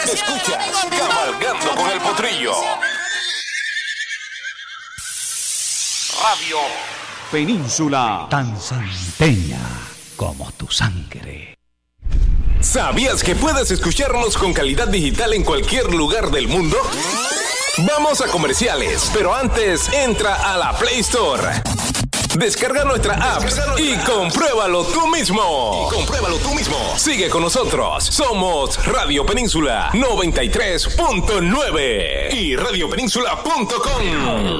Escuchas Cabalgando con el Potrillo. Radio Península, tan santeña como tu sangre. ¿Sabías que puedes escucharnos con calidad digital en cualquier lugar del mundo? Vamos a comerciales, pero antes entra a la Play Store. Descarga nuestra app y compruébalo tú mismo. Sigue con nosotros. Somos Radio Península 93.9 y radiopenínsula.com.